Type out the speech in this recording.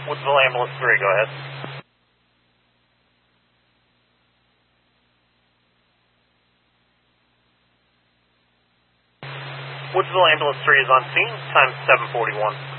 Woodsville Ambulance 3, go ahead. Woodsville Ambulance 3 is on scene, time 7:41.